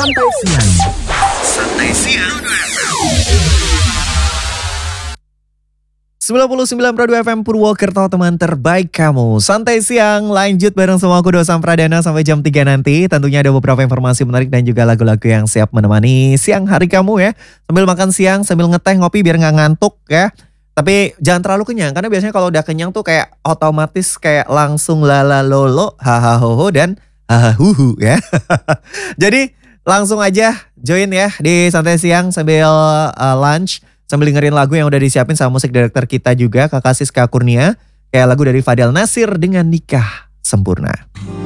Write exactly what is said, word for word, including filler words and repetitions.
Santai Siang. Santai Siang. sembilan puluh sembilan koma dua F M Purwokerto, teman terbaik kamu. Santai Siang, lanjut bareng sama aku Dosam Pradana sampai jam tiga nanti. Tentunya ada beberapa informasi menarik dan juga lagu-lagu yang siap menemani siang hari kamu ya. Sambil makan siang, sambil ngeteh ngopi biar gak ngantuk ya. Tapi jangan terlalu kenyang, karena biasanya kalau udah kenyang tuh kayak otomatis kayak langsung lala lolo, haha hoho dan haha huhu ya. Jadi langsung aja join ya di Santai Siang sambil uh, lunch. Sambil dengerin lagu yang udah disiapin sama musik director kita juga, Kakak Siska Kurnia. Kayak lagu dari Fadel Nasir dengan Nikah Sempurna.